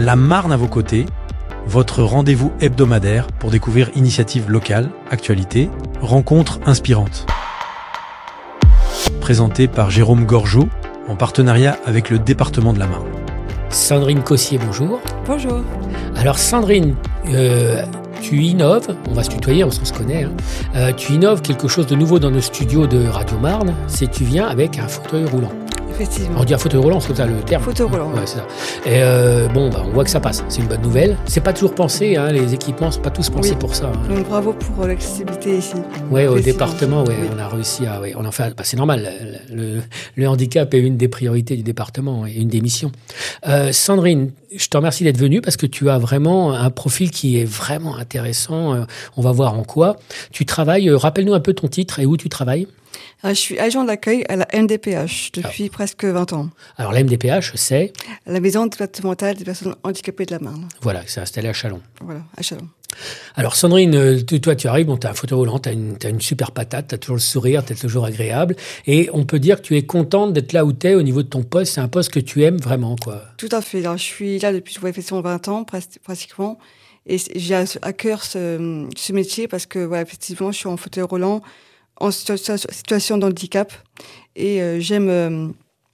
La Marne à vos côtés, votre rendez-vous hebdomadaire pour découvrir initiatives locales, actualités, rencontres inspirantes. Présenté par Jérôme Gorgeau, en partenariat avec le département de la Marne. Sandrine Cossier, bonjour. Bonjour. Alors Sandrine, tu innoves, on va se tutoyer, on se connaît, tu innoves quelque chose de nouveau dans nos studios de Radio Marne, c'est tu viens avec un fauteuil roulant. Effectivement. On dit un fauteuil roulant, c'est ça le terme. Fauteuil roulant. Ouais, c'est ça. Et on voit que ça passe, c'est une bonne nouvelle. C'est pas toujours pensé, les équipants ne sont pas tous pensés pour ça. Donc bravo pour l'accessibilité ici. Oui, au département, on a réussi à... on en fait, c'est normal, le handicap est une des priorités du département et une des missions. Sandrine, je te remercie d'être venue parce que tu as vraiment un profil qui est vraiment intéressant. On va voir en quoi. Tu travailles, rappelle-nous un peu ton titre et où tu travailles. Je suis agent d'accueil à la MDPH depuis presque 20 ans. Alors la MDPH, c'est la Maison départementale des personnes handicapées de la Marne. Voilà, c'est installé à Châlons. Voilà, à Châlons. Alors Sandrine, toi tu arrives, tu as un fauteuil roulant, tu as une super patate, tu as toujours le sourire, tu es toujours agréable. Et on peut dire que tu es contente d'être là où tu es au niveau de ton poste. C'est un poste que tu aimes vraiment, quoi. Tout à fait. Alors, je suis là depuis effectivement 20 ans, pratiquement. Et j'ai à cœur ce métier parce que, voilà, effectivement, je suis en fauteuil roulant, en situation de handicap. Et j'aime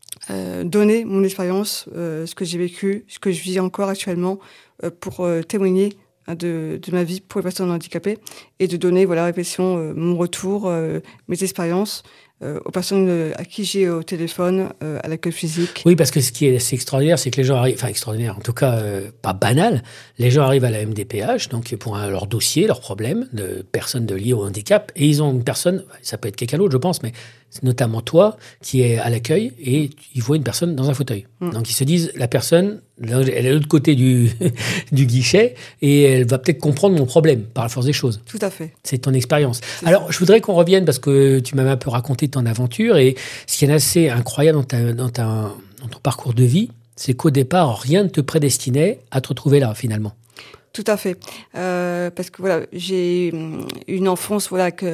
donner mon expérience, ce que j'ai vécu, ce que je vis encore actuellement, pour témoigner de ma vie pour les personnes handicapées et de donner, voilà, mon retour, mes expériences aux personnes à qui j'ai au téléphone, à l'accueil physique. Oui, parce que ce qui est assez extraordinaire, c'est que les gens arrivent, enfin extraordinaire, en tout cas pas banal, les gens arrivent à la MDPH, donc pour leur dossier, leurs problèmes de personnes liées au handicap, et ils ont une personne, ça peut être quelqu'un d'autre je pense, mais c'est notamment toi qui est à l'accueil et ils voient une personne dans un fauteuil. Donc ils se disent, la personne, elle est de l'autre côté du guichet et elle va peut-être comprendre mon problème par la force des choses. Tout à fait. C'est ton expérience. Alors, je voudrais qu'on revienne parce que tu m'avais un peu raconté ton aventure et ce qui est assez incroyable dans ton parcours de vie, c'est qu'au départ, rien ne te prédestinait à te retrouver là, finalement. Tout à fait. Parce que voilà, j'ai une enfance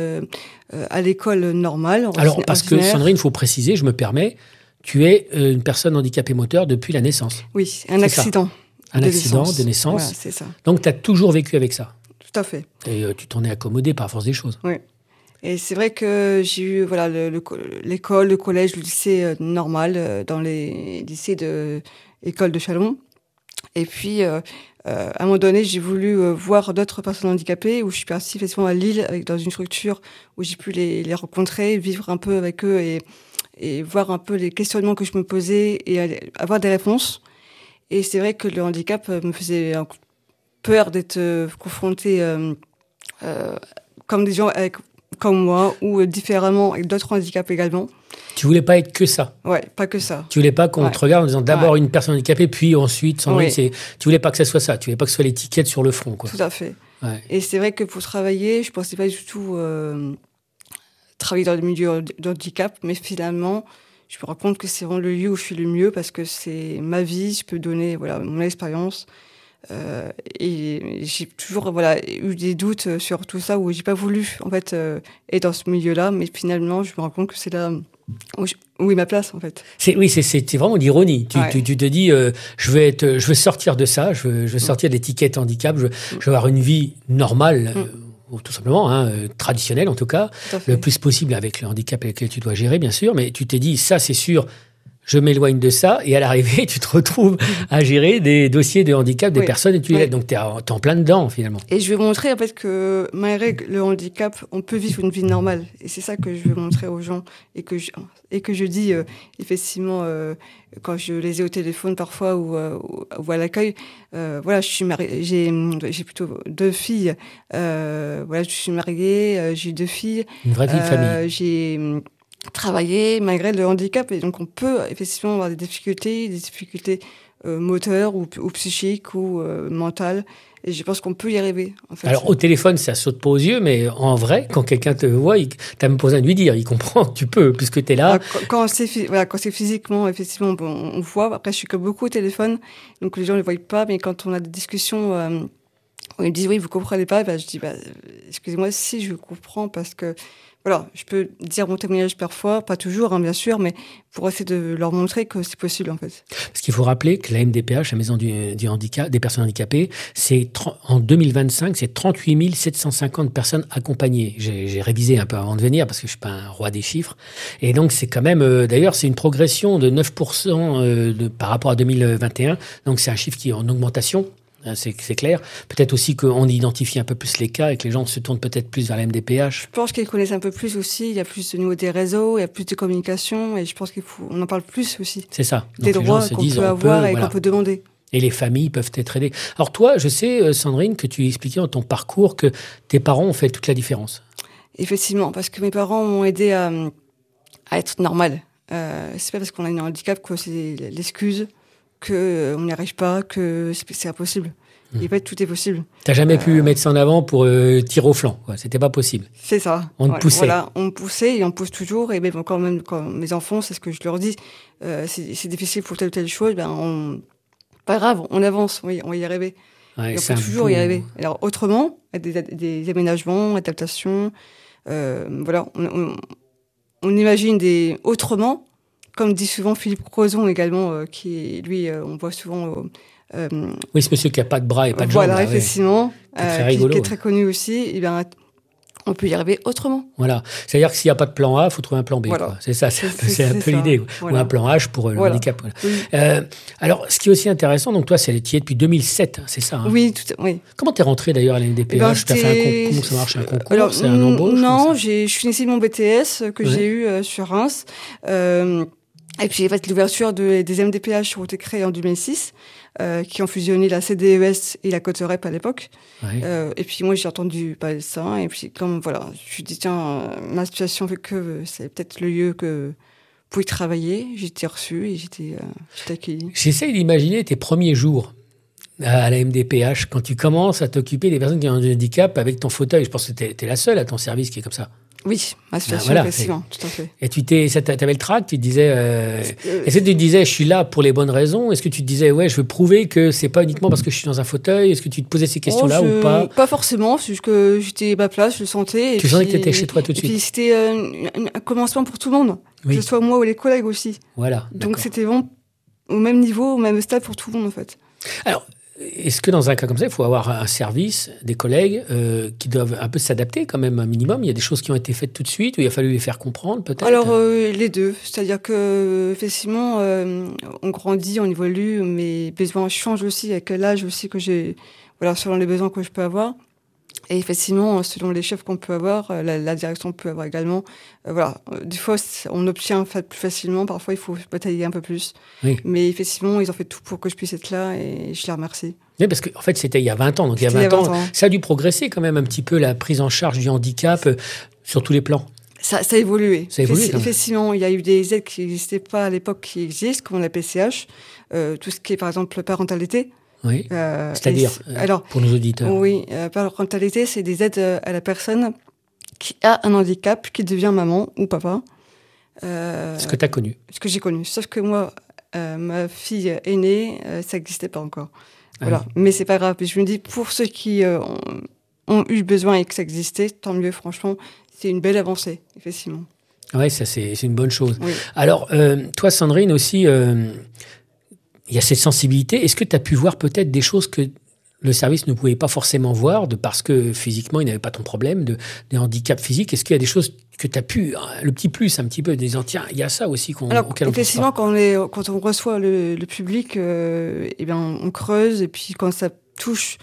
à l'école normale. Alors, parce que Sandrine, il faut préciser, je me permets, tu es une personne handicapée moteur depuis la naissance. Oui, un accident. Un accident de naissance. Voilà, c'est ça. Donc, tu as toujours vécu avec ça. Tout à fait. Et tu t'en es accommodé par force des choses. Oui. Et c'est vrai que j'ai eu l'école, le collège, le lycée normal dans les lycées de l'école de Châlons. Et puis, à un moment donné, j'ai voulu voir d'autres personnes handicapées où je suis partie effectivement à Lille dans une structure où j'ai pu les rencontrer, vivre un peu avec eux et voir un peu les questionnements que je me posais et avoir des réponses. Et c'est vrai que le handicap me faisait peur d'être confrontée comme des gens comme moi ou différemment avec d'autres handicaps également. Tu voulais pas être que ça. Ouais, pas que ça. Tu voulais pas qu'on te regarde en disant d'abord une personne handicapée, puis ensuite, Sandrine, tu voulais pas que ça soit ça. Tu voulais pas que ce soit l'étiquette sur le front, quoi. Tout à fait. Ouais. Et c'est vrai que pour travailler, je pensais pas du tout travailler dans le milieu de handicap, mais finalement, je me rends compte que c'est vraiment le lieu où je suis le mieux parce que c'est ma vie, je peux donner mon expérience. Et j'ai toujours eu des doutes sur tout ça où j'ai pas voulu en fait être dans ce milieu-là, mais finalement, je me rends compte que c'est là où est ma place en fait. C'est vraiment l'ironie. Tu te dis, je veux sortir de ça, je veux sortir de l'étiquette handicap, je veux avoir une vie normale. Tout simplement, traditionnelle en tout cas, le plus possible avec le handicap avec lequel tu dois gérer, bien sûr, mais tu t'es dit, ça c'est sûr, je m'éloigne de ça, et à l'arrivée, tu te retrouves à gérer des dossiers de handicap des personnes et tu les aides. Donc, tu es en plein dedans, finalement. Et je veux montrer, en fait, que malgré le handicap, on peut vivre une vie normale. Et c'est ça que je veux montrer aux gens et que je dis, effectivement, quand je les ai au téléphone parfois ou à l'accueil. Je suis mariée, j'ai plutôt 2 filles. Je suis mariée, j'ai 2 filles. Une vraie vie de famille. J'ai travailler malgré le handicap et donc on peut effectivement avoir des difficultés moteurs ou psychiques ou mentales et je pense qu'on peut y arriver en fait. Alors au téléphone ça saute pas aux yeux mais en vrai quand quelqu'un te voit t'as même pas besoin de lui dire, il comprend que tu peux puisque tu es là. Quand c'est physiquement effectivement on voit, après je suis comme beaucoup au téléphone donc les gens ne le voient pas mais quand on a des discussions où ils me disent oui vous comprenez pas, je dis excusez-moi si je comprends, parce que voilà, je peux dire mon témoignage parfois, pas toujours, bien sûr, mais pour essayer de leur montrer que c'est possible, en fait. Parce qu'il faut rappeler que la MDPH, la Maison du handicap, des personnes handicapées, en 2025, c'est 38 750 personnes accompagnées. J'ai révisé un peu avant de venir, parce que je ne suis pas un roi des chiffres. Et donc, c'est quand même... d'ailleurs, c'est une progression de 9% par rapport à 2021. Donc, c'est un chiffre qui est en augmentation. C'est clair. Peut-être aussi qu'on identifie un peu plus les cas et que les gens se tournent peut-être plus vers la MDPH. Je pense qu'ils connaissent un peu plus aussi. Il y a plus au niveau des réseaux, il y a plus de communication et je pense qu'on en parle plus aussi. C'est ça. Des droits qu'on peut avoir et qu'on peut demander. Et les familles peuvent être aidées. Alors toi, je sais, Sandrine, que tu expliquais dans ton parcours que tes parents ont fait toute la différence. Effectivement, parce que mes parents m'ont aidé à être normal. C'est pas parce qu'on a un handicap que c'est l'excuse, qu'on n'y arrive pas, que c'est impossible. Et en fait, tout est possible. T'as jamais pu mettre ça en avant pour tirer au flanc, quoi. C'était pas possible. C'est ça. On te poussait. Voilà, on me poussait et on pousse toujours. Et même quand mes enfants, c'est ce que je leur dis, c'est difficile pour telle ou telle chose, pas grave, on avance, oui, on va y arriver. Ouais, et on peut toujours y arriver. Alors autrement, des aménagements, adaptations, voilà, on imagine autrement, comme dit souvent Philippe Crozon également, qui lui, on voit souvent... oui, ce monsieur qui n'a pas de bras et pas de jambes. Voilà, effectivement, très rigolo, qui est très connu aussi. Et bien, on peut y arriver autrement. Voilà. C'est-à-dire que s'il n'y a pas de plan A, il faut trouver un plan B. Voilà. Quoi. C'est ça, c'est un peu l'idée. Voilà. Ou un plan H pour le handicap. Voilà. Oui. Alors, ce qui est aussi intéressant, donc toi, c'est l'étier depuis 2007, c'est ça, hein? Oui, oui. Comment t'es rentrée d'ailleurs à la NDPH? Tu as fait comment ça marche, un concours? C'est un embauche? Non, je suis initiée de mon BTS que j'ai eu sur Reims. Et puis, en fait, l'ouverture des MDPH ont été créées en 2006, qui ont fusionné la CDES et la Coterep à l'époque. Ouais. Et puis, moi, j'ai entendu parler de ça. Et puis, comme, voilà, je me suis dit, tiens, ma situation fait que c'est peut-être le lieu pour y travailler. J'ai été reçue et j'étais accueillie. J'essaye d'imaginer tes premiers jours à la MDPH, quand tu commences à t'occuper des personnes qui ont un handicap avec ton fauteuil. Je pense que tu es la seule à ton service qui est comme ça. Oui, ma situation, effectivement, tout à fait. Et tu avais le trac, tu te disais... Est-ce que tu te disais, je suis là pour les bonnes raisons? Est-ce que tu te disais, ouais, je veux prouver que c'est pas uniquement parce que je suis dans un fauteuil? Est-ce que tu te posais ces questions-là ou pas? Pas forcément, c'est juste que j'étais à ma place, je le sentais. Tu sentais que tu étais chez toi tout de suite? Et puis c'était un commencement pour tout le monde, que ce soit moi ou les collègues aussi. Voilà. Donc c'était vraiment au même niveau, au même stade pour tout le monde, en fait. Alors, est-ce que dans un cas comme ça, il faut avoir un service, des collègues qui doivent un peu s'adapter quand même un minimum? Il y a des choses qui ont été faites tout de suite ou il a fallu les faire comprendre peut-être? Alors les deux, c'est-à-dire que effectivement on grandit, on évolue, mes besoins changent aussi avec l'âge aussi que j'ai, voilà, selon les besoins que je peux avoir. Et effectivement, selon les chefs qu'on peut avoir, la direction peut avoir également. Voilà, des fois, on obtient plus facilement. Parfois, il faut batailler un peu plus. Oui. Mais effectivement, ils ont fait tout pour que je puisse être là et je les remercie. Oui, parce qu'en fait, c'était il y a 20 ans. Donc, il y a 20 ans, ça a dû progresser quand même un petit peu, la prise en charge du handicap sur tous les plans. Ça a évolué. Ça a évolué effectivement, il y a eu des aides qui n'existaient pas à l'époque qui existent, comme la PCH, tout ce qui est, par exemple, parentalité. Oui, c'est-à-dire, pour nos auditeurs. Oui, parentalité, c'est des aides à la personne qui a un handicap, qui devient maman ou papa. Ce que tu as connu. Ce que j'ai connu. Sauf que moi, ma fille aînée, ça n'existait pas encore. Voilà. Oui. Mais c'est pas grave. Je me dis, pour ceux qui ont eu besoin et que ça existait, tant mieux, franchement, c'est une belle avancée, effectivement. Oui, ça c'est une bonne chose. Oui. Alors, toi, Sandrine, aussi... il y a cette sensibilité. Est-ce que tu as pu voir peut-être des choses que le service ne pouvait pas forcément voir, parce que physiquement, il n'avait pas ton problème, des handicaps physiques? Est-ce qu'il y a des choses que tu as pu, le petit plus un petit peu, disant, tiens, il y a ça aussi auquel on pense pas. Effectivement, quand on reçoit le public, eh bien, on creuse, et puis quand ça touche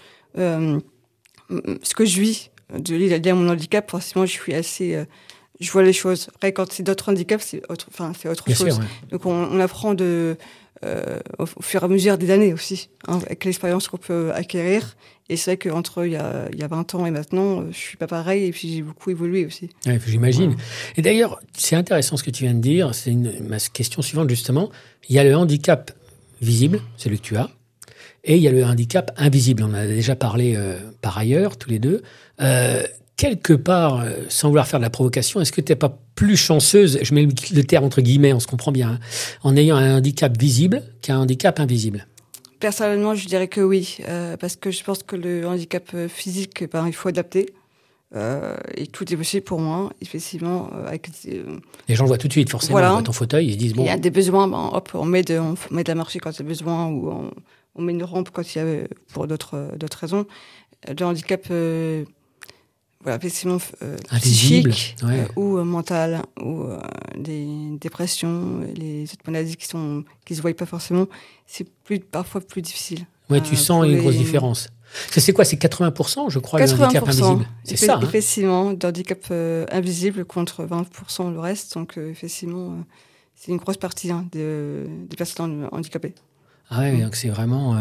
ce que je vis, de mon handicap, forcément, je suis assez... je vois les choses. Après, quand c'est d'autres handicaps, c'est autre Bien chose. Sûr, ouais. Donc, on apprend au fur et à mesure des années aussi, hein, avec l'expérience qu'on peut acquérir. Et c'est vrai qu'entre il y a 20 ans et maintenant, je suis pas pareil, et puis j'ai beaucoup évolué aussi. Ouais, j'imagine. Ouais. Et d'ailleurs, c'est intéressant ce que tu viens de dire. C'est ma question suivante, justement. Il y a le handicap visible, celui que tu as, et il y a le handicap invisible. On en a déjà parlé par ailleurs, tous les deux. Quelque part, sans vouloir faire de la provocation, est-ce que tu n'es pas plus chanceuse, je mets le terme entre guillemets, on se comprend bien, hein, en ayant un handicap visible qu'un handicap invisible? Personnellement, je dirais que oui, parce que je pense que le handicap physique, il faut adapter. Et tout est possible pour moi, effectivement. Les gens le voient tout de suite, forcément. Voilà. Ils voient ton fauteuil, ils se disent bon. Il y a des besoins, hop, on met de la marche quand il y a besoin, ou on met une rampe quand il y a pour d'autres raisons. Le handicap, effectivement, psychique ou mental, ou des dépressions, les autres maladies qui se voient pas forcément, c'est parfois plus difficile. Ouais, tu sens une grosse différence. C'est quoi? C'est 80%, je crois, 80%, le handicap invisible. C'est ça. Effectivement, d'handicap invisible contre 20% le reste. Donc, effectivement, c'est une grosse partie des personnes handicapées. Ah ouais, donc c'est vraiment...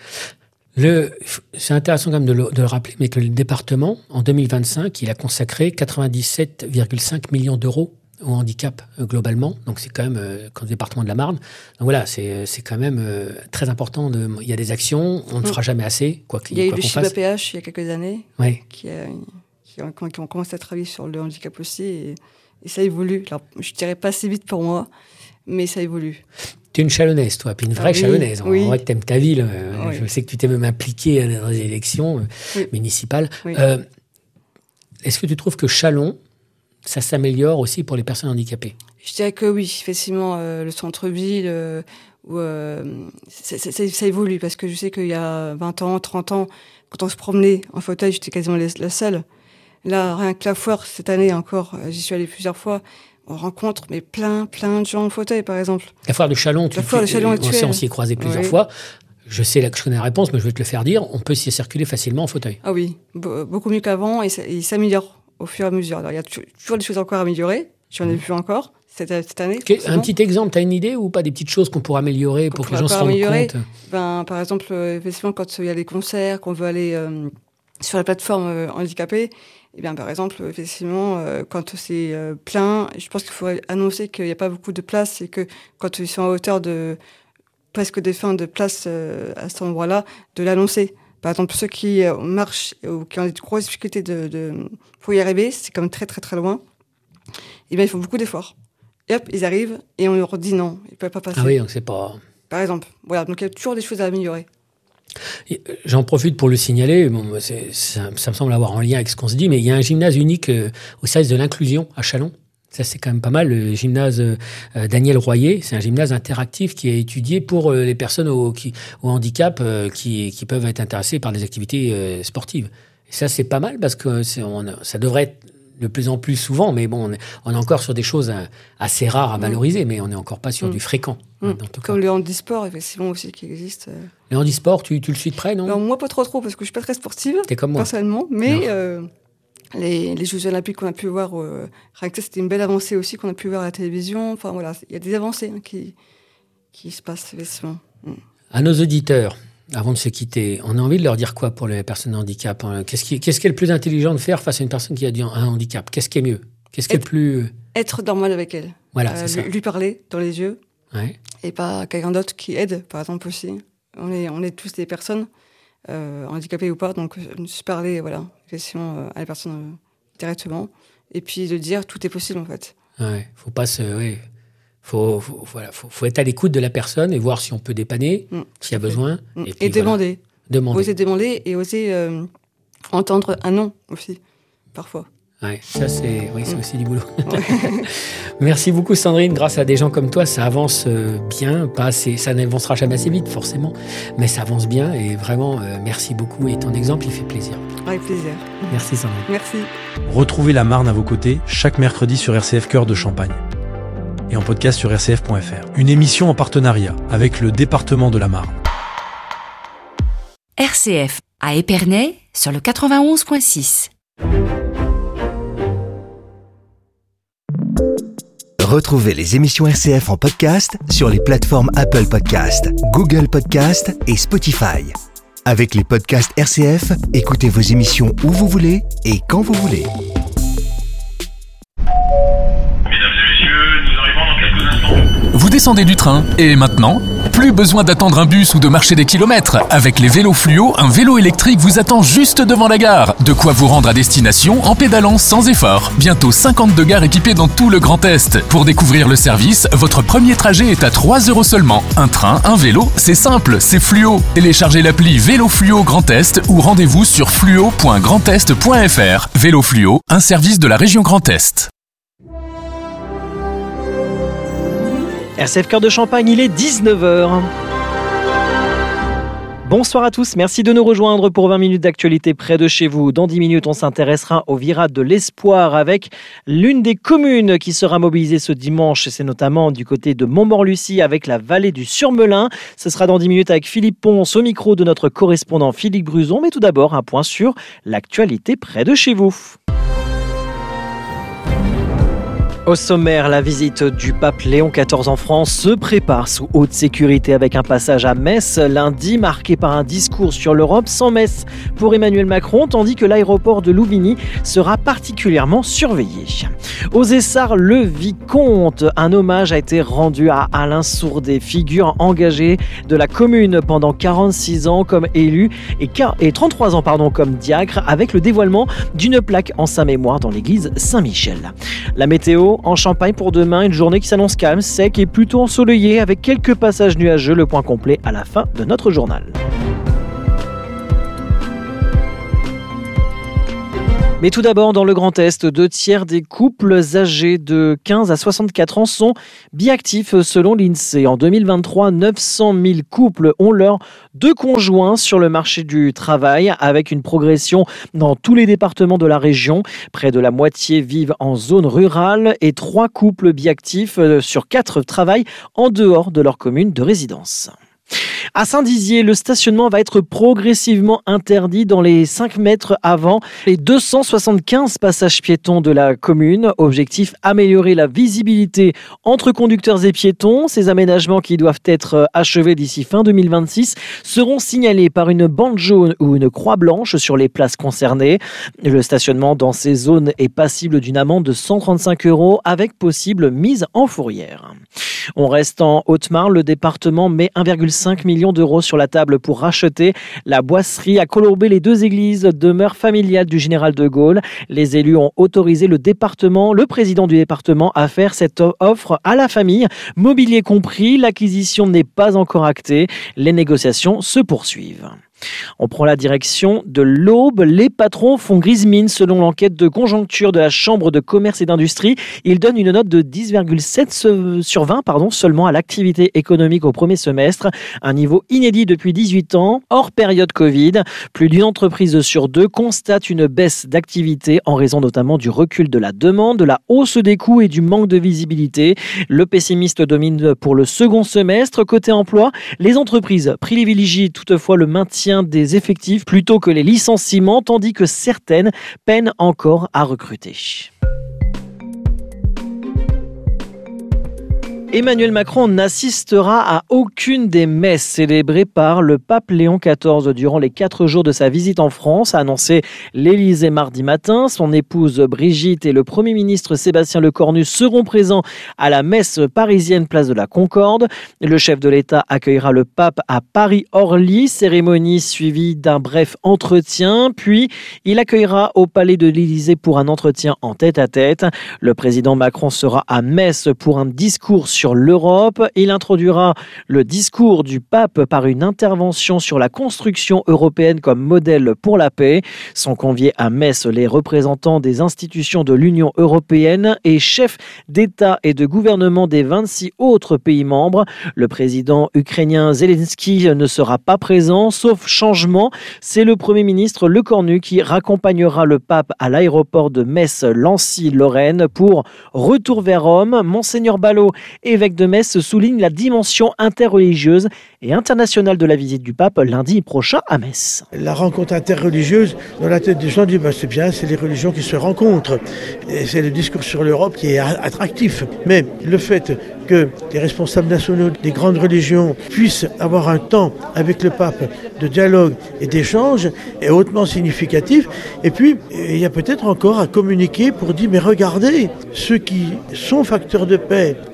c'est intéressant quand même de le rappeler, mais que le département, en 2025, il a consacré 97,5 millions d'euros au handicap globalement. Donc c'est quand même quand le département de la Marne. Donc voilà, c'est quand même très important. Il y a des actions, on ne fera jamais assez, quoi qu'il fasse. Il y a eu le CHIBA-PH il y a quelques années, qui ont commencé à travailler sur le handicap aussi, et ça évolue. Alors, je ne dirais pas assez vite pour moi, mais ça évolue. Tu es une Chalonnaise, toi, puis une vraie Chalonnaise. Oui. On voit que tu aimes ta ville. Je sais que tu t'es même impliquée dans les élections municipales. Oui. Est-ce que tu trouves que Châlons, ça s'améliore aussi pour les personnes handicapées? Je dirais que oui, effectivement, le centre-ville, ça évolue, parce que je sais qu'il y a 20 ans, 30 ans, quand on se promenait en fauteuil, j'étais quasiment la seule. Là, rien que la foire, cette année encore, j'y suis allée plusieurs fois, on rencontre plein de gens en fauteuil, par exemple. La foire de Châlons, on s'y est croisé plusieurs fois. Je sais que je connais la réponse, mais je vais te le faire dire. On peut s'y circuler facilement en fauteuil. Ah oui, beaucoup mieux qu'avant, et il s'améliore au fur et à mesure. Alors, il y a toujours des choses encore à améliorer. J'en ai vu encore cette année. Un petit exemple, tu as une idée ou pas, des petites choses qu'on pourrait améliorer pour que les gens se rendent compte? Par exemple, effectivement, quand il y a des concerts, qu'on veut aller sur la plateforme handicapée, par exemple, effectivement, quand c'est plein, je pense qu'il faudrait annoncer qu'il n'y a pas beaucoup de place, et que quand ils sont à hauteur de presque des fins de place à cet endroit-là, de l'annoncer. Par exemple, ceux qui marchent ou qui ont des grosses difficultés pour y arriver, c'est quand même très très très loin, ils font beaucoup d'efforts. Et hop, ils arrivent et on leur dit non, ils ne peuvent pas passer. Ah oui, donc c'est pas... Par exemple, voilà, donc il y a toujours des choses à améliorer. J'en profite pour le signaler, ça me semble avoir un lien avec ce qu'on se dit, mais il y a un gymnase unique au service de l'inclusion à Châlons. Ça, c'est quand même pas mal. Le gymnase Daniel Royer, c'est un gymnase interactif qui est étudié pour les personnes au handicap qui peuvent être intéressées par des activités sportives. Et ça, c'est pas mal parce que ça devrait être de plus en plus souvent, mais bon, on est encore sur des choses assez rares à valoriser, mais on n'est encore pas sur du fréquent. Comme le handisport, effectivement, aussi, qui existe. Le handisport, tu le suis de près, non? Alors, moi, pas trop, parce que je ne suis pas très sportive. T'es comme moi. Personnellement, mais les Jeux Olympiques qu'on a pu voir, c'était une belle avancée aussi qu'on a pu voir à la télévision. Enfin, voilà, il y a des avancées qui se passent, effectivement. À nos auditeurs, avant de se quitter, on a envie de leur dire quoi pour les personnes handicap? Qu'est-ce qui est le plus intelligent de faire face à une personne qui a un handicap? Qu'est-ce qui est mieux? Qu'est-ce qui est le plus... Être normal avec elle. Voilà, c'est ça. Lui parler dans les yeux. Ouais. Et pas quelqu'un d'autre qui aide, par exemple, aussi. On est tous des personnes, handicapées ou pas, donc se parler, voilà, question à la personne directement. Et puis de dire tout est possible, en fait. Ouais, faut pas se... Ouais. Faut être à l'écoute de la personne et voir si on peut dépanner, s'il y a besoin. Et puis, demander. Demander. Oser demander et oser entendre un non aussi, parfois. Ouais, ça c'est aussi du boulot. Ouais. Merci beaucoup Sandrine, grâce à des gens comme toi, ça avance bien, pas assez, ça n'avancera jamais assez vite forcément, mais ça avance bien et vraiment merci beaucoup et ton exemple il fait plaisir. Avec plaisir. Merci Sandrine. Merci. Retrouvez la Marne à vos côtés chaque mercredi sur RCF Cœur de Champagne et en podcast sur rcf.fr. Une émission en partenariat avec le département de la Marne. RCF à Épernay sur le 91.6. Retrouvez les émissions RCF en podcast sur les plateformes Apple Podcast, Google Podcast et Spotify. Avec les podcasts RCF, écoutez vos émissions où vous voulez et quand vous voulez. Mesdames et messieurs, nous arrivons dans quelques instants. Vous descendez du train et maintenant, Plus besoin d'attendre un bus ou de marcher des kilomètres. Avec les vélos fluo, un vélo électrique vous attend juste devant la gare. De quoi vous rendre à destination en pédalant sans effort. Bientôt 52 gares équipées dans tout le Grand Est. Pour découvrir le service, votre premier trajet est à 3 € seulement. Un train, un vélo, c'est simple, c'est fluo. Téléchargez l'appli Vélo Fluo Grand Est ou rendez-vous sur fluo.grandest.fr. Vélo Fluo, un service de la région Grand Est. RCF Cœur de Champagne, il est 19h. Bonsoir à tous, merci de nous rejoindre pour 20 minutes d'actualité près de chez vous. Dans 10 minutes, on s'intéressera au virage de l'espoir avec l'une des communes qui sera mobilisée ce dimanche. C'est notamment du côté de Montmorlucie avec la vallée du Surmelin. Ce sera dans 10 minutes avec Philippe Ponce au micro de notre correspondant Philippe Bruzon. Mais tout d'abord, un point sur l'actualité près de chez vous. Au sommaire, la visite du pape Léon XIV en France se prépare sous haute sécurité avec un passage à Metz lundi marqué par un discours sur l'Europe sans Metz pour Emmanuel Macron, tandis que l'aéroport de Louvigny sera particulièrement surveillé. Aux Essarts-le-Vicomte, un hommage a été rendu à Alain Sourdet, figure engagée de la commune pendant 46 ans comme élu et 33 ans comme diacre, avec le dévoilement d'une plaque en sa mémoire dans l'église Saint-Michel. La météo en Champagne pour demain, une journée qui s'annonce calme, sec et plutôt ensoleillée avec quelques passages nuageux. Le point complet à la fin de notre journal. Mais tout d'abord, dans le Grand Est, 2 tiers des couples âgés de 15 à 64 ans sont biactifs selon l'INSEE. En 2023, 900 000 couples ont leurs 2 conjoints sur le marché du travail, avec une progression dans tous les départements de la région. Près de la moitié vivent en zone rurale et 3 couples biactifs sur 4 travaillent en dehors de leur commune de résidence. À Saint-Dizier, le stationnement va être progressivement interdit dans les 5 mètres avant les 275 passages piétons de la commune. Objectif, améliorer la visibilité entre conducteurs et piétons. Ces aménagements qui doivent être achevés d'ici fin 2026 seront signalés par une bande jaune ou une croix blanche sur les places concernées. Le stationnement dans ces zones est passible d'une amende de 135 € avec possible mise en fourrière. On reste en Haute-Marne, le département met 1,5 million d'euros sur la table pour racheter la boisserie à Colombey. Les 2 églises, demeure familiale du général de Gaulle. Les élus ont autorisé le président du département à faire cette offre à la famille, mobilier compris. L'acquisition n'est pas encore actée. Les négociations se poursuivent. On prend la direction de l'Aube. Les patrons font grise mine selon l'enquête de conjoncture de la Chambre de commerce et d'industrie. Ils donnent une note de 10,7 sur 20 seulement à l'activité économique au premier semestre. Un niveau inédit depuis 18 ans, hors période Covid. Plus d'une entreprise sur 2 constate une baisse d'activité en raison notamment du recul de la demande, de la hausse des coûts et du manque de visibilité. Le pessimiste domine pour le second semestre. Côté emploi, les entreprises privilégient toutefois le maintien des effectifs plutôt que les licenciements, tandis que certaines peinent encore à recruter. Emmanuel Macron n'assistera à aucune des messes célébrées par le pape Léon XIV durant les 4 jours de sa visite en France, a annoncé l'Élysée mardi matin. Son épouse Brigitte et le Premier ministre Sébastien Lecornu seront présents à la messe parisienne place de la Concorde. Le chef de l'État accueillera le pape à Paris-Orly, cérémonie suivie d'un bref entretien, puis il accueillera au palais de l'Élysée pour un entretien en tête-à-tête. Le président Macron sera à Metz pour un discours sur l'Europe. Il introduira le discours du pape par une intervention sur la construction européenne comme modèle pour la paix. Sont conviés à Metz les représentants des institutions de l'Union européenne et chefs d'État et de gouvernement des 26 autres pays membres. Le président ukrainien Zelensky ne sera pas présent, sauf changement. C'est le Premier ministre Lecornu qui raccompagnera le pape à l'aéroport de Metz-Lancy-Lorraine pour retour vers Rome. Monseigneur Ballot, évêque de Metz, souligne la dimension interreligieuse et internationale de la visite du pape lundi prochain à Metz. La rencontre interreligieuse, dans la tête des gens, dit c'est bien, c'est les religions qui se rencontrent. Et c'est le discours sur l'Europe qui est attractif. Mais le fait que les responsables nationaux des grandes religions puissent avoir un temps avec le pape de dialogue et d'échange est hautement significatif. Et puis, il y a peut-être encore à communiquer pour dire, mais regardez, ceux qui sont facteurs de paix, ce sont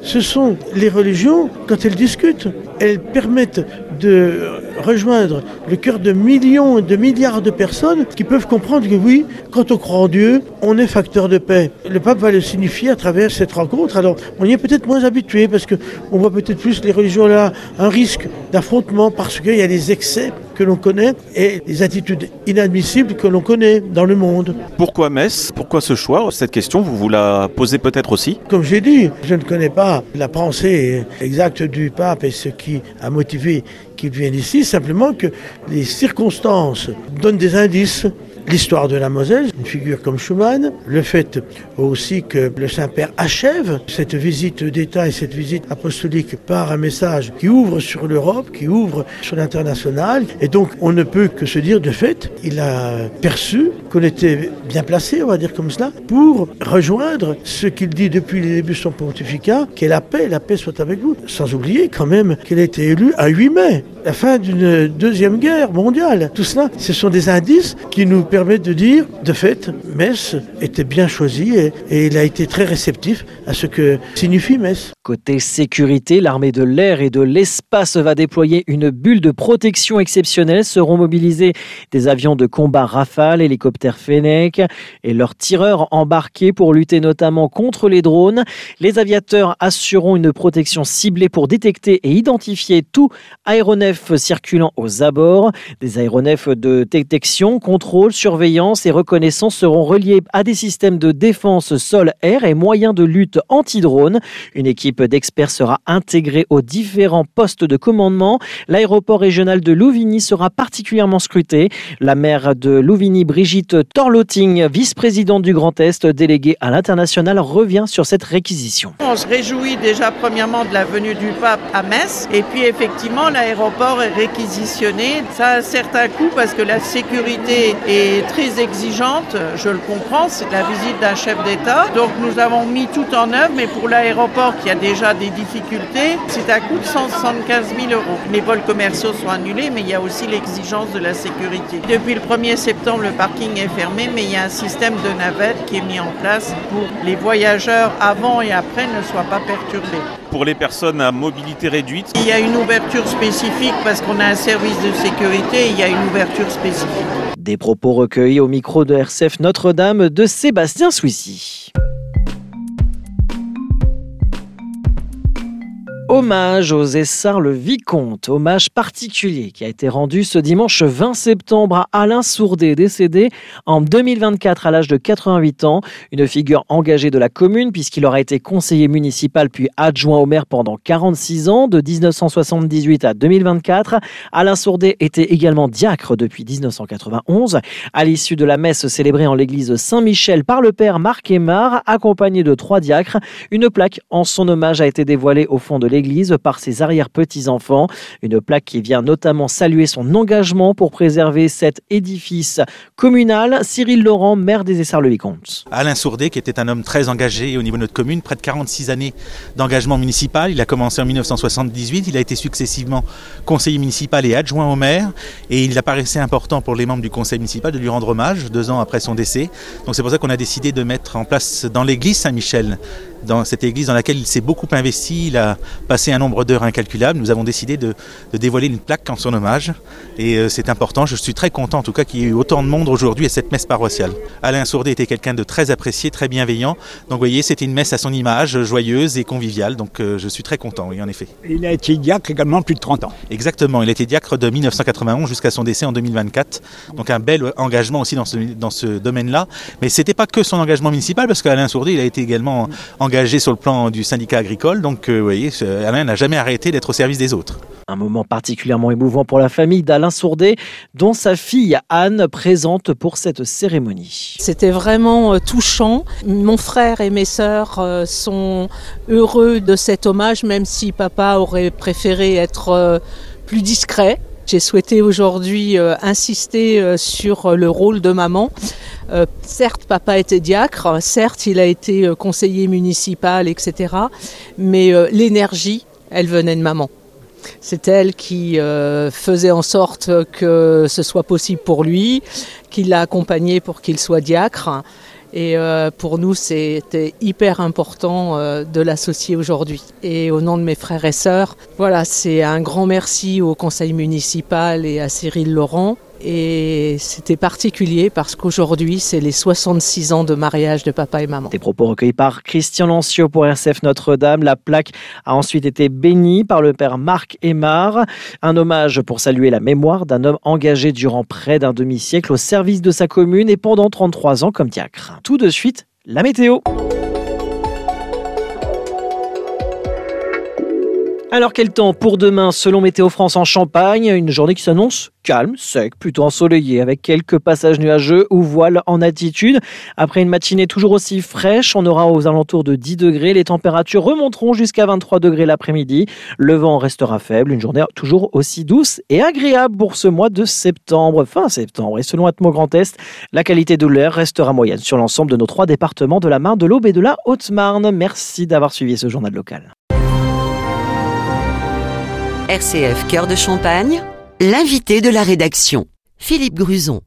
façon, les religions, quand elles discutent, elles permettent de rejoindre le cœur de millions et de milliards de personnes qui peuvent comprendre que oui, quand on croit en Dieu, on est facteur de paix. Le pape va le signifier à travers cette rencontre. Alors, on y est peut-être moins habitué parce qu'on voit peut-être plus les religions là, un risque d'affrontement parce qu'il y a des excès que l'on connaît et des attitudes inadmissibles que l'on connaît dans le monde. Pourquoi Metz ? Pourquoi ce choix ? Cette question, vous la posez peut-être aussi ? Comme j'ai dit, je ne connais pas la pensée exacte du pape et ce qui a motivé qu'il vienne ici, simplement que les circonstances donnent des indices. L'histoire de la Moselle, une figure comme Schumann, le fait aussi que le Saint-Père achève cette visite d'État et cette visite apostolique par un message qui ouvre sur l'Europe, qui ouvre sur l'international. Et donc on ne peut que se dire de fait, il a perçu qu'on était bien placé, on va dire comme cela, pour rejoindre ce qu'il dit depuis les débuts de son pontificat, qu'est la paix soit avec vous. Sans oublier quand même qu'il a été élu à 8 mai, la fin d'une deuxième guerre mondiale. Tout cela, ce sont des indices qui nous permettent de dire, de fait, Metz était bien choisi et il a été très réceptif à ce que signifie Metz. Côté sécurité, l'armée de l'air et de l'espace va déployer une bulle de protection exceptionnelle. Seront mobilisés des avions de combat Rafale, hélicoptères Fennec et leurs tireurs embarqués pour lutter notamment contre les drones. Les aviateurs assureront une protection ciblée pour détecter et identifier tout aéronef circulant aux abords. Des aéronefs de détection, contrôle, surveillance et reconnaissance seront reliés à des systèmes de défense sol-air et moyens de lutte anti-drone. Une équipe d'experts sera intégrée aux différents postes de commandement. L'aéroport régional de Louvigny sera particulièrement scruté. La maire de Louvigny, Brigitte Torloting, vice-présidente du Grand Est, déléguée à l'international, revient sur cette réquisition. On se réjouit déjà premièrement de la venue du pape à Metz et puis effectivement l'aéroport est réquisitionné. Ça a un certain coût parce que la sécurité est très exigeante, je le comprends, c'est la visite d'un chef d'État. Donc nous avons mis tout en œuvre, mais pour l'aéroport qui a déjà des difficultés, c'est un coût de 175 000 €. Les vols commerciaux sont annulés, mais il y a aussi l'exigence de la sécurité. Depuis le 1er septembre, le parking est fermé, mais il y a un système de navette qui est mis en place pour les voyageurs avant et après ne soient pas perturbés. Pour les personnes à mobilité réduite, il y a une ouverture spécifique parce qu'on a un service de sécurité, il y a une ouverture spécifique. Des propos recueillis au micro de RCF Notre-Dame de Sébastien Souissy. Hommage aux Essarts-le-Vicomte, hommage particulier qui a été rendu ce dimanche 20 septembre à Alain Sourdet, décédé en 2024 à l'âge de 88 ans. Une figure engagée de la commune puisqu'il aura été conseiller municipal puis adjoint au maire pendant 46 ans, de 1978 à 2024. Alain Sourdet était également diacre depuis 1991. À l'issue de la messe célébrée en l'église Saint-Michel par le père Marc Aymar, accompagné de 3 diacres, une plaque en son hommage a été dévoilée au fond de l'église par ses arrière-petits-enfants. Une plaque qui vient notamment saluer son engagement pour préserver cet édifice communal. Cyril Laurent, maire des Essarts-le-Vicomte. Alain Sourdet, qui était un homme très engagé au niveau de notre commune, près de 46 années d'engagement municipal. Il a commencé en 1978, il a été successivement conseiller municipal et adjoint au maire. Et il apparaissait important pour les membres du conseil municipal de lui rendre hommage 2 ans après son décès. Donc c'est pour ça qu'on a décidé de mettre en place dans l'église Saint-Michel, dans cette église dans laquelle il s'est beaucoup investi, il a passé un nombre d'heures incalculable. Nous avons décidé de dévoiler une plaque en son hommage et c'est important. Je suis très content en tout cas qu'il y ait eu autant de monde aujourd'hui à cette messe paroissiale. Alain Sourdet était quelqu'un de très apprécié, très bienveillant. Donc vous voyez, c'était une messe à son image, joyeuse et conviviale. Donc je suis très content, oui, en effet. Il a été diacre également plus de 30 ans. Exactement, il a été diacre de 1991 jusqu'à son décès en 2024. Donc un bel engagement aussi dans ce domaine-là. Mais c'était pas que son engagement municipal parce qu'Alain Sourdet, il a été également engagé sur le plan du syndicat agricole. Donc vous voyez, Alain n'a jamais arrêté d'être au service des autres. Un moment particulièrement émouvant pour la famille d'Alain Sourdet, dont sa fille Anne présente pour cette cérémonie. C'était vraiment touchant. Mon frère et mes sœurs sont heureux de cet hommage, même si papa aurait préféré être plus discret. J'ai souhaité aujourd'hui insister sur le rôle de maman. Certes, papa était diacre, certes, il a été conseiller municipal, etc. Mais l'énergie, elle venait de maman. C'est elle qui faisait en sorte que ce soit possible pour lui, qui l'a accompagné pour qu'il soit diacre. Et pour nous, c'était hyper important de l'associer aujourd'hui. Et au nom de mes frères et sœurs, voilà, c'est un grand merci au conseil municipal et à Cyril Laurent. Et c'était particulier parce qu'aujourd'hui, c'est les 66 ans de mariage de papa et maman. Des propos recueillis par Christian Lancio pour RCF Notre-Dame. La plaque a ensuite été bénie par le père Marc Aymar. Un hommage pour saluer la mémoire d'un homme engagé durant près d'un demi-siècle au service de sa commune et pendant 33 ans comme diacre. Tout de suite, la météo. Alors quel temps pour demain selon Météo France en Champagne? Une journée qui s'annonce calme, sec, plutôt ensoleillée avec quelques passages nuageux ou voiles en altitude. Après une matinée toujours aussi fraîche, on aura aux alentours de 10 degrés. Les températures remonteront jusqu'à 23 degrés l'après-midi. Le vent restera faible, une journée toujours aussi douce et agréable pour ce mois de septembre, fin septembre. Et selon Atmo Grand Est, la qualité de l'air restera moyenne sur l'ensemble de nos 3 départements de la Marne, de l'Aube et de la Haute-Marne. Merci d'avoir suivi ce journal local. RCF Cœur de Champagne, l'invité de la rédaction, Philippe Gruson.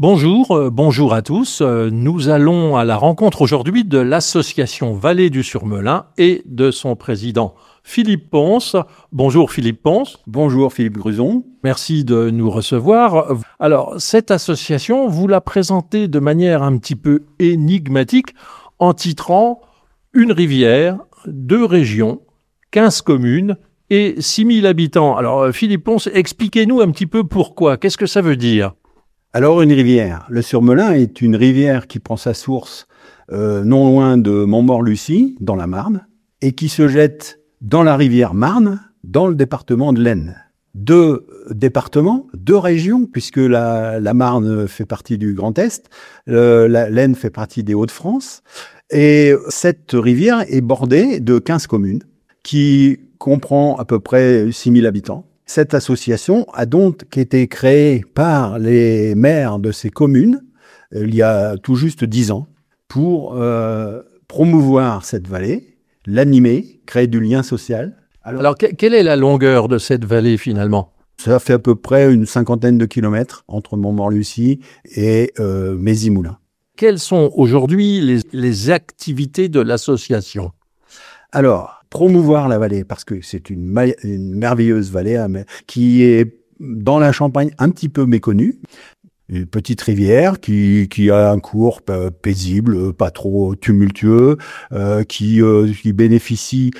Bonjour à tous. Nous allons à la rencontre aujourd'hui de l'association Vallée du Surmelin et de son président Philippe Ponce. Bonjour Philippe Ponce. Bonjour Philippe Gruson. Merci de nous recevoir. Alors, cette association, vous la présentez de manière un petit peu énigmatique en titrant « Une rivière, 2 régions, 15 communes » et 6 000 habitants. Alors, Philippe Ponce, expliquez-nous un petit peu pourquoi. Qu'est-ce que ça veut dire? Alors, une rivière. Le Surmelin est une rivière qui prend sa source non loin de Montmort-Lucie, dans la Marne, et qui se jette dans la rivière Marne, dans le département de l'Aisne. 2 départements, 2 régions, puisque la Marne fait partie du Grand Est, l'Aisne fait partie des Hauts-de-France, et cette rivière est bordée de 15 communes, qui comprend à peu près 6 000 habitants. Cette association a donc été créée par les maires de ces communes il y a tout juste 10 ans pour promouvoir cette vallée, l'animer, créer du lien social. Alors quelle est la longueur de cette vallée finalement? Ça fait à peu près une 50aine de kilomètres entre Montmort-Lucie et Mézy-Moulins. Quelles sont aujourd'hui les activités de l'association? Alors, promouvoir la vallée, parce que c'est une merveilleuse vallée qui est dans la Champagne un petit peu méconnue. Une petite rivière qui a un cours paisible, pas trop tumultueux, qui bénéficie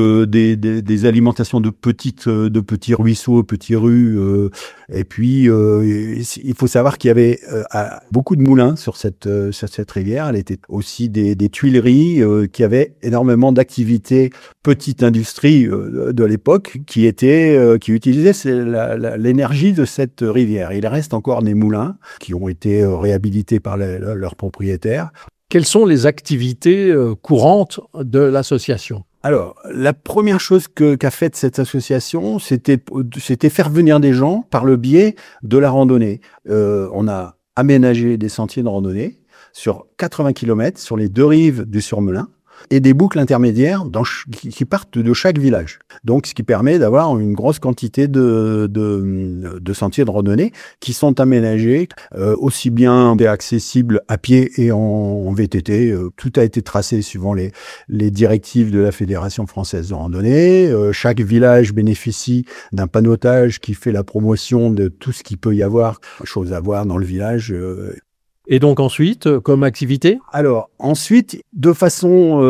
des alimentations de petits ruisseaux, petits rues. Et puis, il faut savoir qu'il y avait beaucoup de moulins sur cette rivière. Elle était aussi des tuileries qui avaient énormément d'activités, petite industrie de l'époque qui utilisait l'énergie de cette rivière. Il reste encore des moulins qui ont été réhabilités par leurs propriétaires. Quelles sont les activités courantes de l'association? Alors, la première chose qu'a faite cette association, c'était faire venir des gens par le biais de la randonnée. On a aménagé des sentiers de randonnée sur 80 km sur les 2 rives du Surmelin et des boucles intermédiaires qui partent de chaque village. Donc, ce qui permet d'avoir une grosse quantité de sentiers de randonnée qui sont aménagés aussi bien accessibles à pied et en VTT. Tout a été tracé suivant les directives de la Fédération française de randonnée. Chaque village bénéficie d'un panneautage qui fait la promotion de tout ce qu'il peut y avoir, choses à voir dans le village. Et donc ensuite, comme activité? Alors, ensuite, de façon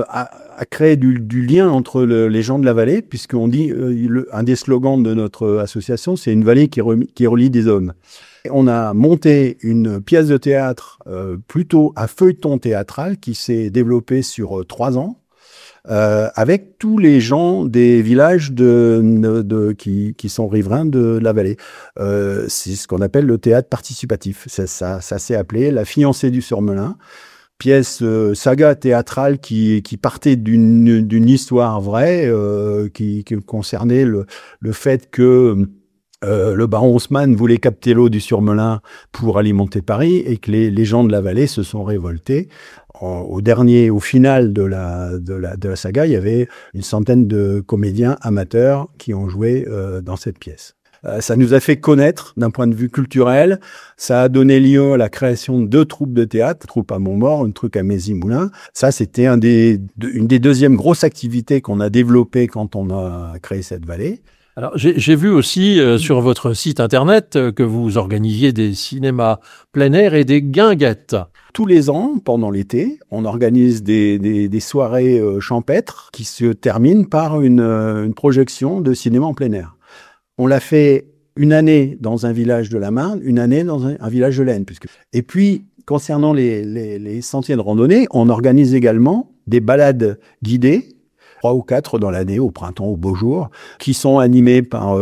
à créer du lien entre les gens de la vallée, puisqu'on dit, un des slogans de notre association, c'est une vallée qui relie des hommes. Et on a monté une pièce de théâtre plutôt à feuilleton théâtral qui s'est développée sur 3 ans. Avec tous les gens des villages qui sont riverains de la vallée. C'est ce qu'on appelle le théâtre participatif. Ça s'est appelé La Fiancée du Surmelin, pièce saga théâtrale qui partait d'une histoire vraie qui concernait le fait que le baron Haussmann voulait capter l'eau du Surmelin pour alimenter Paris et que les gens de la vallée se sont révoltés. Au final de la saga, il y avait une centaine de comédiens amateurs qui ont joué dans cette pièce. Ça nous a fait connaître d'un point de vue culturel. Ça a donné lieu à la création de 2 troupes de théâtre, une troupe à Montmort, une troupe à Mézy-Moulins. Ça, c'était une des deuxièmes grosses activités qu'on a développées quand on a créé cette vallée. Alors, j'ai vu aussi sur votre site internet que vous organisiez des cinémas plein air et des guinguettes. Tous les ans, pendant l'été, on organise des soirées champêtres qui se terminent par une projection de cinéma en plein air. On l'a fait une année dans un village de la Marne, une année dans un village de l'Aisne. Et puis, concernant les sentiers de randonnée, on organise également des balades guidées, 3 ou 4 dans l'année, au printemps, au beau jour, qui sont animés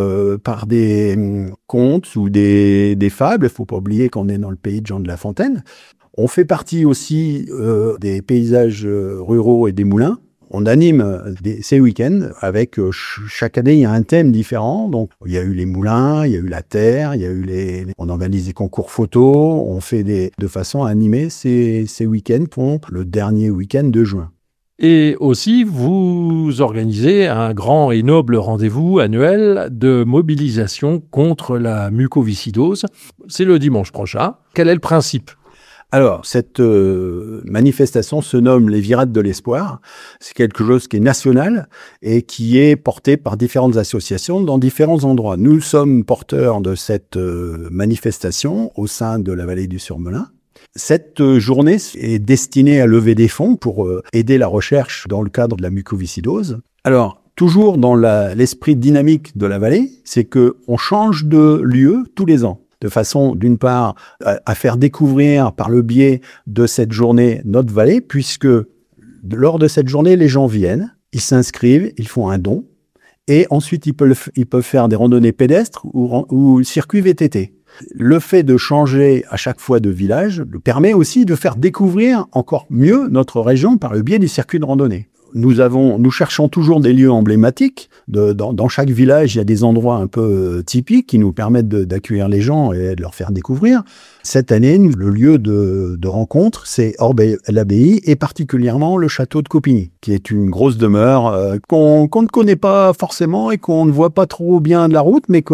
par des contes ou des fables. Il ne faut pas oublier qu'on est dans le pays de Jean de La Fontaine. On fait partie aussi des paysages ruraux et des moulins. On anime ces week-ends avec chaque année il y a un thème différent. Donc il y a eu les moulins, il y a eu la terre, il y a eu on organise des concours photos. On fait de façon à animer ces week-ends pour le dernier week-end de juin. Et aussi, vous organisez un grand et noble rendez-vous annuel de mobilisation contre la mucoviscidose. C'est le dimanche prochain. Quel est le principe ? Alors, cette manifestation se nomme les Virades de l'Espoir. C'est quelque chose qui est national et qui est porté par différentes associations dans différents endroits. Nous sommes porteurs de cette manifestation au sein de la vallée du Surmelin. Cette journée est destinée à lever des fonds pour aider la recherche dans le cadre de la mucoviscidose. Alors, toujours dans l'esprit dynamique de la vallée, c'est qu'on change de lieu tous les ans, de façon, d'une part, à faire découvrir par le biais de cette journée notre vallée, puisque lors de cette journée, les gens viennent, ils s'inscrivent, ils font un don, et ensuite ils peuvent faire des randonnées pédestres ou circuits VTT. Le fait de changer à chaque fois de village permet aussi de faire découvrir encore mieux notre région par le biais des circuits de randonnée. Nous cherchons toujours des lieux emblématiques. Dans chaque village, il y a des endroits un peu typiques qui nous permettent d'accueillir les gens et de leur faire découvrir. Cette année, le lieu de rencontre, c'est Orbe-l'Abbaye et particulièrement le château de Copigny, qui est une grosse demeure qu'on ne connaît pas forcément et qu'on ne voit pas trop bien de la route, mais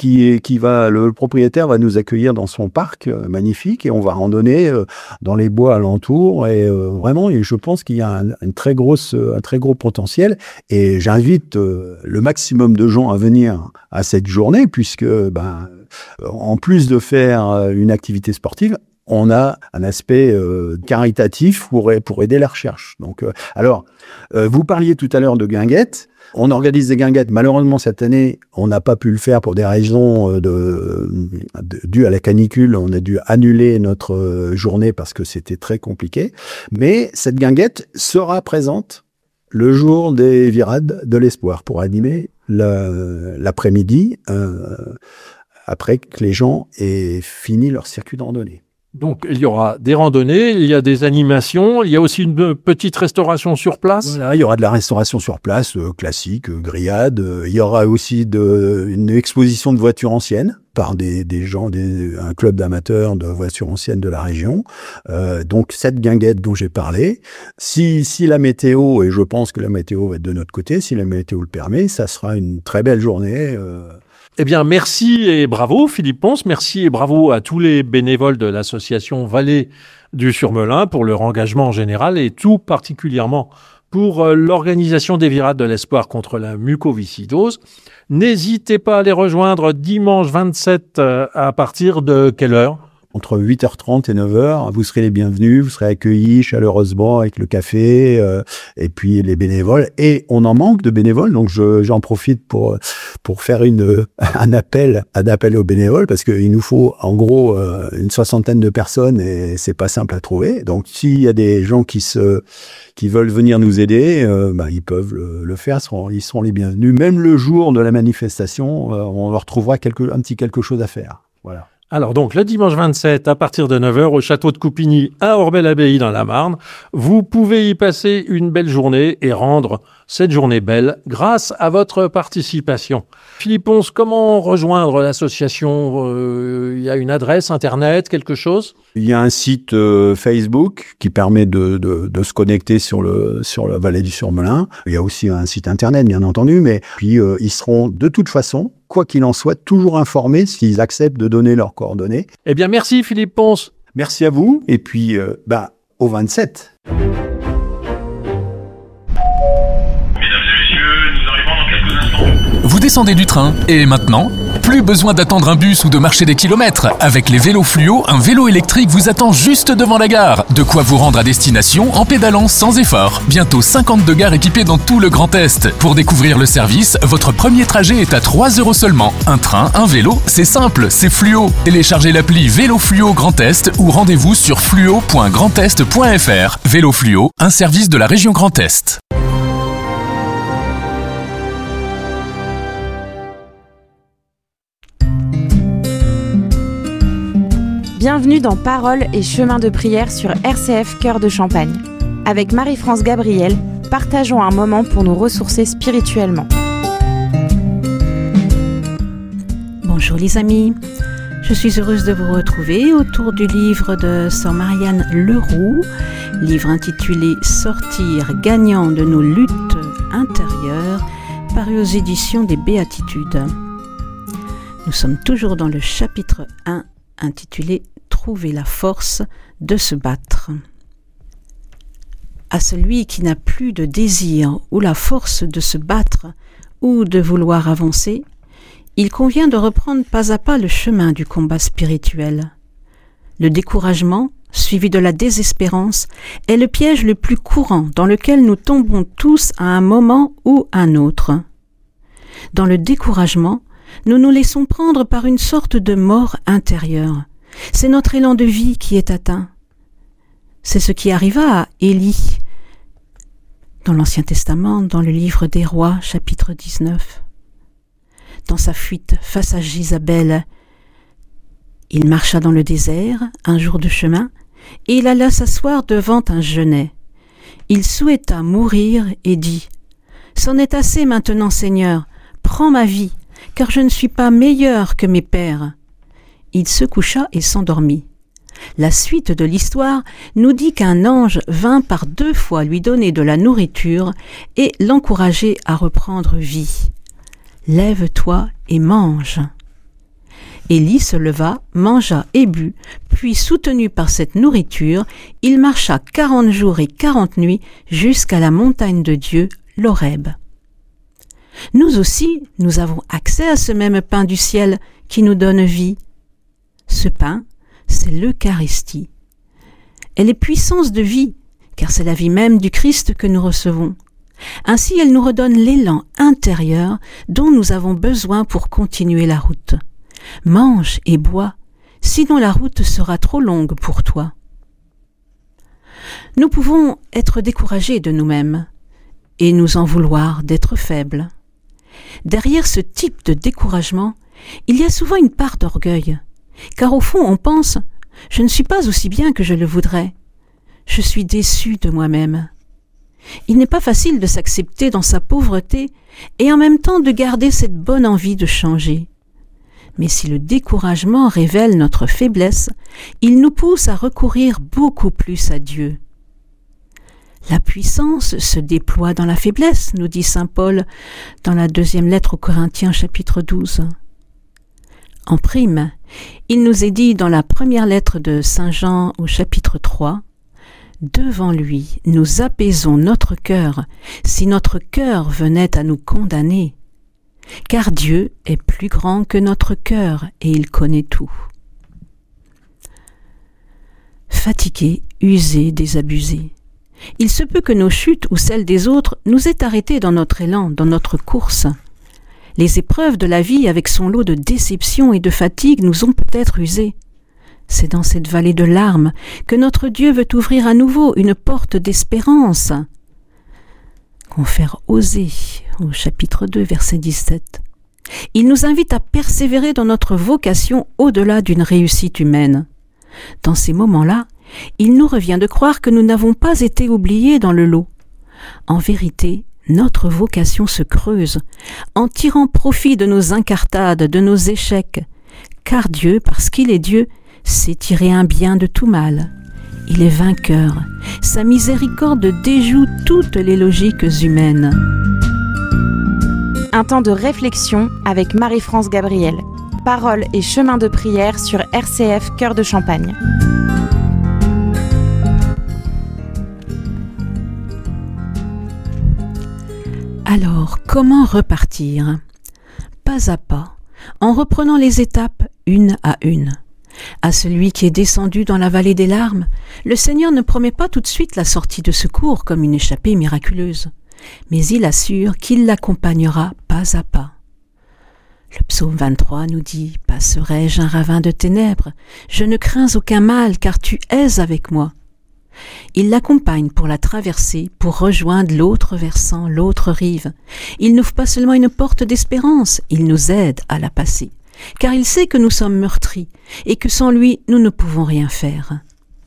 le propriétaire va nous accueillir dans son parc magnifique et on va randonner dans les bois alentours et vraiment, je pense qu'il y a un très gros potentiel et j'invite le maximum de gens à venir à cette journée puisque en plus de faire une activité sportive, on a un aspect caritatif pour aider la recherche. Donc, vous parliez tout à l'heure de guinguettes. On organise des guinguettes. Malheureusement, cette année, on n'a pas pu le faire pour des raisons dues à la canicule. On a dû annuler notre journée parce que c'était très compliqué. Mais cette guinguette sera présente le jour des Virades de l'Espoir pour animer l'après-midi après que les gens aient fini leur circuit de randonnée. Donc, il y aura des randonnées, il y a des animations, il y a aussi une petite restauration sur place. Voilà, il y aura de la restauration sur place, classique, grillade. Il y aura aussi une exposition de voitures anciennes par des gens, un club d'amateurs de voitures anciennes de la région. Donc, cette guinguette dont j'ai parlé, si la météo, et je pense que la météo va être de notre côté, si la météo le permet, ça sera une très belle journée. Eh bien, merci et bravo Philippe Ponce, merci et bravo à tous les bénévoles de l'association Vallée du Surmelin pour leur engagement en général et tout particulièrement pour l'organisation des Virades de l'Espoir contre la mucoviscidose. N'hésitez pas à les rejoindre dimanche 27 à partir de quelle heure ? Entre 8h30 et 9h, vous serez les bienvenus, vous serez accueillis chaleureusement avec le café et puis les bénévoles. Et on en manque de bénévoles, donc j'en profite pour faire un appel aux bénévoles parce qu'il nous faut en gros une 60aine de personnes et c'est pas simple à trouver. Donc s'il y a des gens qui veulent venir nous aider, ils peuvent le faire, ils seront les bienvenus. Même le jour de la manifestation, on leur trouvera un petit quelque chose à faire. Voilà. Alors donc, le dimanche 27, à partir de 9h, au château de Coupigny, à Orbe-l'Abbaye dans la Marne, vous pouvez y passer une belle journée et rendre cette journée belle grâce à votre participation. Philippe Pons, comment rejoindre l'association ? Il y a une adresse internet, quelque chose ? Il y a un site Facebook qui permet de se connecter sur la vallée du Surmelin. Il y a aussi un site internet, bien entendu, mais puis ils seront de toute façon, quoi qu'il en soit, toujours informés s'ils acceptent de donner leurs coordonnées. Eh bien, merci Philippe Pons. Merci à vous, et puis au 27. Vous descendez du train et maintenant, plus besoin d'attendre un bus ou de marcher des kilomètres. Avec les vélos fluo, un vélo électrique vous attend juste devant la gare. De quoi vous rendre à destination en pédalant sans effort. Bientôt 52 gares équipées dans tout le Grand Est. Pour découvrir le service, votre premier trajet est à 3 € seulement. Un train, un vélo, c'est simple, c'est fluo. Téléchargez l'appli Vélo Fluo Grand Est ou rendez-vous sur fluo.grandest.fr. Vélo Fluo, un service de la région Grand Est. Bienvenue dans Paroles et chemins de prière sur RCF Cœur de Champagne. Avec Marie-France Gabriel, partageons un moment pour nous ressourcer spirituellement. Bonjour les amis, je suis heureuse de vous retrouver autour du livre de Sœur Marianne Leroux, livre intitulé « Sortir gagnant de nos luttes intérieures » paru aux éditions des Béatitudes. Nous sommes toujours dans le chapitre 1 intitulé « Trouver la force de se battre ». À celui qui n'a plus de désir ou la force de se battre ou de vouloir avancer, il convient de reprendre pas à pas le chemin du combat spirituel. Le découragement, suivi de la désespérance, est le piège le plus courant dans lequel nous tombons tous à un moment ou un autre. Dans le découragement, nous nous laissons prendre par une sorte de mort intérieure. C'est notre élan de vie qui est atteint. C'est ce qui arriva à Élie dans l'Ancien Testament, dans le livre des Rois, chapitre 19. Dans sa fuite face à Jézabel, il marcha dans le désert, un jour de chemin, et il alla s'asseoir devant un genêt. Il souhaita mourir et dit « C'en est assez maintenant, Seigneur, prends ma vie, car je ne suis pas meilleur que mes pères. » Il se coucha et s'endormit. La suite de l'histoire nous dit qu'un ange vint par 2 fois lui donner de la nourriture et l'encourager à reprendre vie. « Lève-toi et mange. » Élie se leva, mangea et but, puis soutenu par cette nourriture, il marcha 40 jours et 40 nuits jusqu'à la montagne de Dieu, l'Horeb. Nous aussi, nous avons accès à ce même pain du ciel qui nous donne vie. Ce pain, c'est l'Eucharistie. Elle est puissance de vie, car c'est la vie même du Christ que nous recevons. Ainsi, elle nous redonne l'élan intérieur dont nous avons besoin pour continuer la route. Mange et bois, sinon la route sera trop longue pour toi. Nous pouvons être découragés de nous-mêmes et nous en vouloir d'être faibles. Derrière ce type de découragement, il y a souvent une part d'orgueil, car au fond on pense « je ne suis pas aussi bien que je le voudrais, je suis déçu de moi-même ». Il n'est pas facile de s'accepter dans sa pauvreté et en même temps de garder cette bonne envie de changer. Mais si le découragement révèle notre faiblesse, il nous pousse à recourir beaucoup plus à Dieu. La puissance se déploie dans la faiblesse, nous dit saint Paul dans la 2e lettre aux Corinthiens, chapitre 12. En prime, il nous est dit dans la première lettre de saint Jean au chapitre 3, « Devant lui, nous apaisons notre cœur, si notre cœur venait à nous condamner. Car Dieu est plus grand que notre cœur et il connaît tout. » Fatigués, usés, désabusés. Il se peut que nos chutes ou celles des autres nous aient arrêtés dans notre élan, dans notre course. Les épreuves de la vie avec son lot de déceptions et de fatigue nous ont peut-être usés. C'est dans cette vallée de larmes que notre Dieu veut ouvrir à nouveau une porte d'espérance. Confère Osée au chapitre 2, verset 17. Il nous invite à persévérer dans notre vocation au-delà d'une réussite humaine. Dans ces moments-là, il nous revient de croire que nous n'avons pas été oubliés dans le lot. En vérité, notre vocation se creuse en tirant profit de nos incartades, de nos échecs, car Dieu, parce qu'il est Dieu, sait tirer un bien de tout mal. Il est vainqueur, sa miséricorde déjoue toutes les logiques humaines. Un temps de réflexion avec Marie-France Gabriel. Paroles et chemin de prière sur RCF Cœur de Champagne. Alors, comment repartir ? Pas à pas, en reprenant les étapes une à une. À celui qui est descendu dans la vallée des larmes, le Seigneur ne promet pas tout de suite la sortie de secours comme une échappée miraculeuse, mais il assure qu'il l'accompagnera pas à pas. Le psaume 23 nous dit « Passerai-je un ravin de ténèbres ? Je ne crains aucun mal, car tu es avec moi. » Il l'accompagne pour la traverser, pour rejoindre l'autre versant, l'autre rive. Il n'ouvre pas seulement une porte d'espérance, il nous aide à la passer, car il sait que nous sommes meurtris et que sans lui, nous ne pouvons rien faire.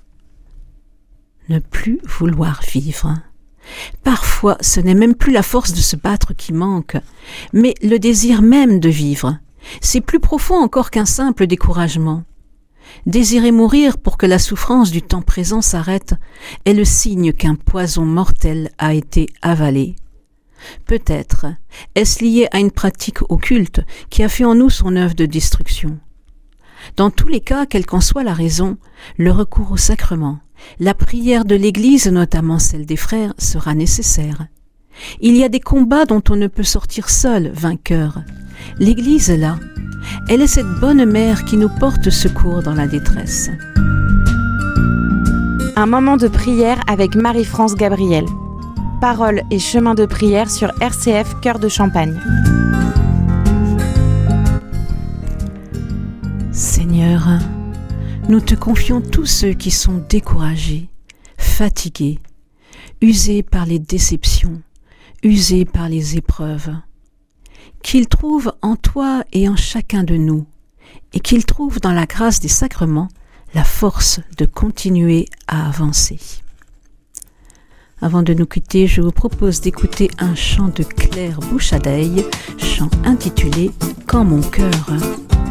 Ne plus vouloir vivre. Parfois, ce n'est même plus la force de se battre qui manque, mais le désir même de vivre. C'est plus profond encore qu'un simple découragement. Désirer mourir pour que la souffrance du temps présent s'arrête est le signe qu'un poison mortel a été avalé. Peut-être est-ce lié à une pratique occulte qui a fait en nous son œuvre de destruction. Dans tous les cas, quelle qu'en soit la raison, le recours au sacrement, la prière de l'Église, notamment celle des frères, sera nécessaire. Il y a des combats dont on ne peut sortir seul, vainqueur. L'Église est là. Elle est cette bonne mère qui nous porte secours dans la détresse. Un moment de prière avec Marie-France Gabriel. Paroles et chemin de prière sur RCF Cœur de Champagne. Seigneur, nous te confions tous ceux qui sont découragés, fatigués, usés par les déceptions, usés par les épreuves. Qu'ils trouvent en toi et en chacun de nous, et qu'ils trouvent dans la grâce des sacrements la force de continuer à avancer. Avant de nous quitter, je vous propose d'écouter un chant de Claire Bouchadeille, chant intitulé « Quand mon cœur ».